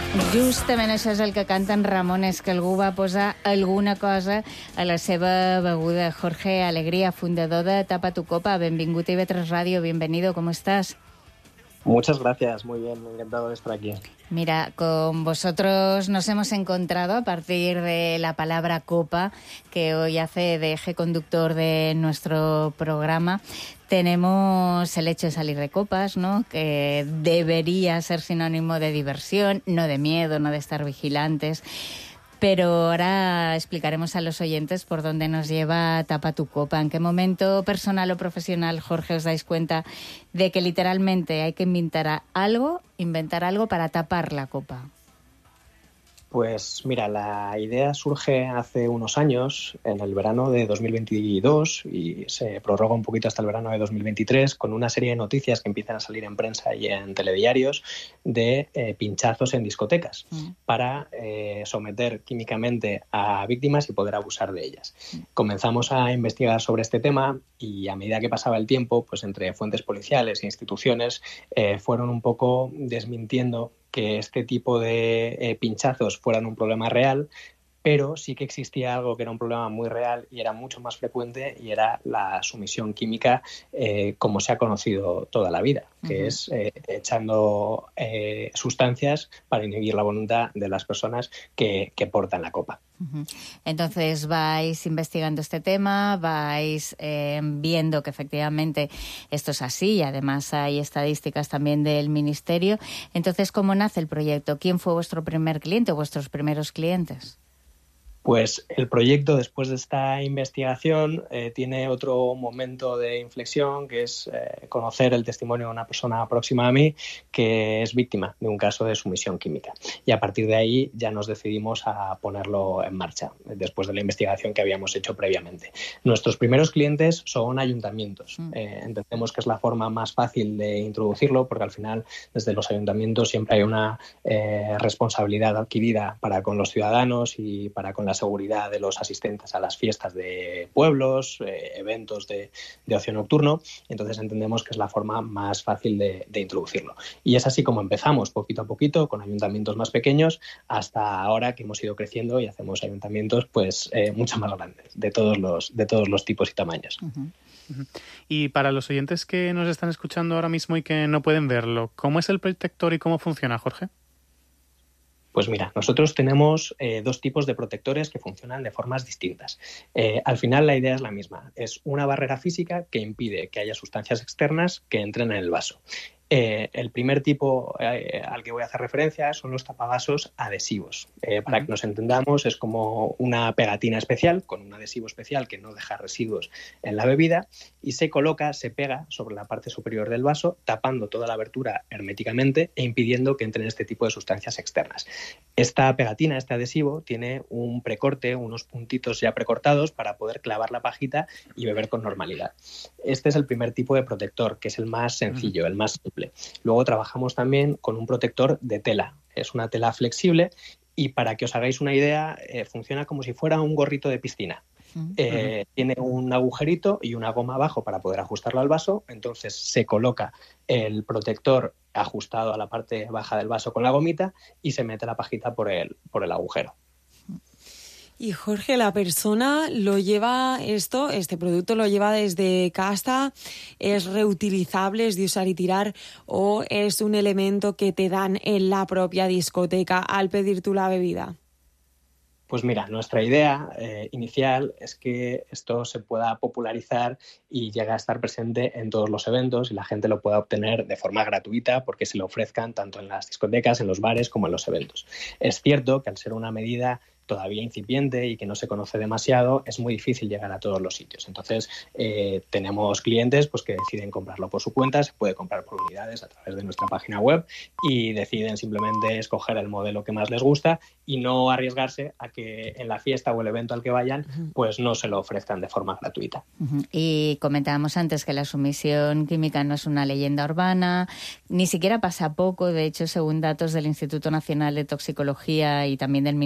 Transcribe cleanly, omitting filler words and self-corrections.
Justament això és el que canten Ramones, que algú va posar alguna cosa a la seva beguda. Jorge Alegría, fundador de Tapa tu Copa. Benvingut a IB3 Radio, bienvenido, ¿cómo estás? Muchas gracias, muy bien, encantado de estar aquí. Mira, con vosotros nos hemos encontrado a partir de la palabra copa, que hoy hace de eje conductor de nuestro programa. Tenemos el hecho de salir de copas, ¿no?, que debería ser sinónimo de diversión, no de miedo, no de estar vigilantes. Pero ahora explicaremos a los oyentes por dónde nos lleva Tapa tu Copa. ¿En qué momento personal o profesional, Jorge, os dais cuenta de que literalmente hay que inventar algo para tapar la copa? Pues mira, la idea surge hace unos años, en el verano de 2022, y se prorroga un poquito hasta el verano de 2023, con una serie de noticias que empiezan a salir en prensa y en telediarios de pinchazos en discotecas para someter químicamente a víctimas y poder abusar de ellas. Comenzamos a investigar sobre este tema y a medida que pasaba el tiempo, pues entre fuentes policiales e instituciones fueron un poco desmintiendo que este tipo de pinchazos fueran un problema real, pero sí que existía algo que era un problema muy real y era mucho más frecuente, y era la sumisión química como se ha conocido toda la vida, que es echando sustancias para inhibir la voluntad de las personas que portan la copa. Entonces vais investigando este tema, vais viendo que efectivamente esto es así, y además hay estadísticas también del Ministerio. Entonces, ¿cómo nace el proyecto? ¿Quién fue vuestro primer cliente o vuestros primeros clientes? Pues el proyecto, después de esta investigación, tiene otro momento de inflexión, que es conocer el testimonio de una persona próxima a mí que es víctima de un caso de sumisión química. Y a partir de ahí ya nos decidimos a ponerlo en marcha, después de la investigación que habíamos hecho previamente. Nuestros primeros clientes son ayuntamientos. Entendemos que es la forma más fácil de introducirlo, porque al final desde los ayuntamientos siempre hay una responsabilidad adquirida para con los ciudadanos y para con la seguridad de los asistentes a las fiestas de pueblos, eventos de ocio nocturno. Entonces entendemos que es la forma más fácil de introducirlo. Y es así como empezamos, poquito a poquito, con ayuntamientos más pequeños, hasta ahora que hemos ido creciendo y hacemos ayuntamientos pues mucho más grandes, de todos los tipos y tamaños. Y para los oyentes que nos están escuchando ahora mismo y que no pueden verlo, ¿cómo es el protector y cómo funciona, Jorge? Pues mira, nosotros tenemos dos tipos de protectores que funcionan de formas distintas. Al final la idea es la misma. Es una barrera física que impide que haya sustancias externas que entren en el vaso. El primer tipo al que voy a hacer referencia son los tapavasos adhesivos. Para que nos entendamos, es como una pegatina especial con un adhesivo especial que no deja residuos en la bebida, y se pega sobre la parte superior del vaso, tapando toda la abertura herméticamente e impidiendo que entren este tipo de sustancias externas. Esta pegatina, este adhesivo, tiene un precorte, unos puntitos ya precortados para poder clavar la pajita y beber con normalidad. Este es el primer tipo de protector, que es el más sencillo, el más simple. Luego trabajamos también con un protector de tela. Es una tela flexible y, para que os hagáis una idea, funciona como si fuera un gorrito de piscina. Tiene un agujerito y una goma abajo para poder ajustarlo al vaso. Entonces se coloca el protector ajustado a la parte baja del vaso con la gomita y se mete la pajita por el agujero. Y Jorge, la persona lo lleva este producto lo lleva desde casa, ¿es reutilizable, es de usar y tirar, o es un elemento que te dan en la propia discoteca al pedir tú la bebida? Pues mira, nuestra idea inicial es que esto se pueda popularizar y llegue a estar presente en todos los eventos y la gente lo pueda obtener de forma gratuita, porque se lo ofrezcan tanto en las discotecas, en los bares, como en los eventos. Es cierto que al ser una medida todavía incipiente y que no se conoce demasiado, es muy difícil llegar a todos los sitios. Entonces, tenemos clientes pues que deciden comprarlo por su cuenta, se puede comprar por unidades a través de nuestra página web, y deciden simplemente escoger el modelo que más les gusta y no arriesgarse a que en la fiesta o el evento al que vayan pues no se lo ofrezcan de forma gratuita. Y comentábamos antes que la sumisión química no es una leyenda urbana, ni siquiera pasa poco. De hecho, según datos del Instituto Nacional de Toxicología y también del